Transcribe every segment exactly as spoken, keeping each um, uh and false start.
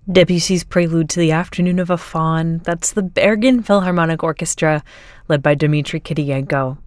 Debussy's Prelude to the Afternoon of a Faun. That's the Bergen Philharmonic Orchestra, led by Dmitry Kiriyenko.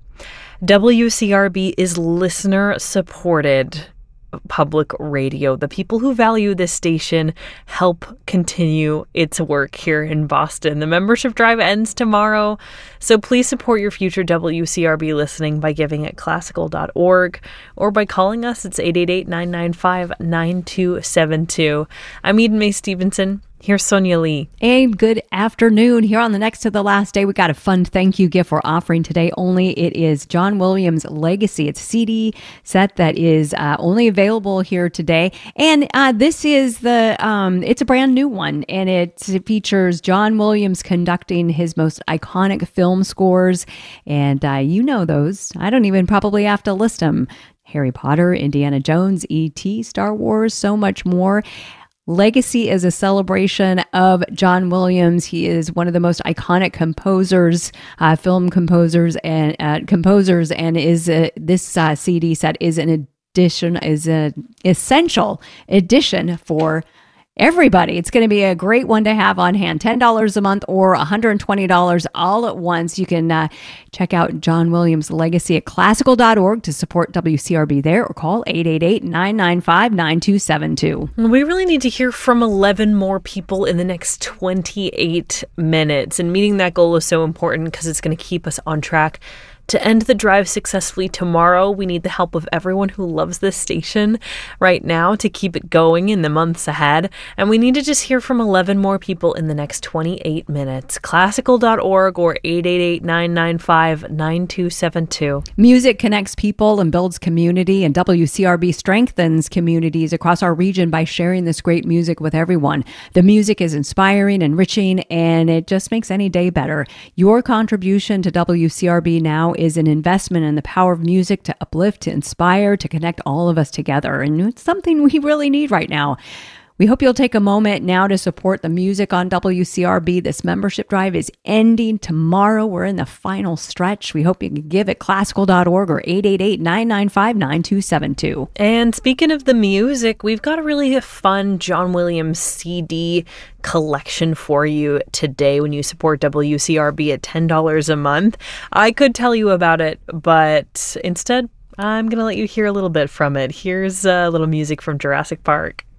W C R B is listener-supported public radio. The people who value this station help continue its work here in Boston. The membership drive ends tomorrow, so please support your future W C R B listening by giving at classical dot org or by calling us. It's eight eight eight, nine nine five, nine two seven two. I'm Eden Mae Stevenson. Here's Sonia Lee. And good afternoon. Here on the Next to the Last Day, we got a fun thank you gift we're offering today only. It is John Williams' Legacy. It's a C D set that is uh, only available here today. And uh, this is the, um, it's a brand new one. And it features John Williams conducting his most iconic film scores. And uh, you know those. I don't even probably have to list them. Harry Potter, Indiana Jones, E T, Star Wars, so much more. Legacy is a celebration of John Williams. He is one of the most iconic composers, uh, film composers, and uh, composers, and is uh, this uh, C D set is an addition, is an essential addition for everybody. It's going to be a great one to have on hand. ten dollars a month or one hundred twenty dollars all at once. You can uh, check out John Williams' Legacy at classical dot org to support W C R B there, or call eight eight eight, nine nine five, nine two seven two. We really need to hear from eleven more people in the next twenty-eight minutes. And meeting that goal is so important because it's going to keep us on track to end the drive successfully tomorrow. We need the help of everyone who loves this station right now to keep it going in the months ahead. And we need to just hear from eleven more people in the next twenty-eight minutes. classical dot org or eight eight eight, nine nine five, nine two seven two. Music connects people and builds community, and W C R B strengthens communities across our region by sharing this great music with everyone. The music is inspiring, enriching, and it just makes any day better. Your contribution to W C R B now is an investment in the power of music to uplift, to inspire, to connect all of us together. And it's something we really need right now. We hope you'll take a moment now to support the music on W C R B. This membership drive is ending tomorrow. We're in the final stretch. We hope you can give at classical dot org or eight eight eight, nine nine five, nine two seven two. And speaking of the music, we've got a really fun John Williams C D collection for you today when you support W C R B at ten dollars a month. I could tell you about it, but instead, I'm going to let you hear a little bit from it. Here's a little music from Jurassic Park.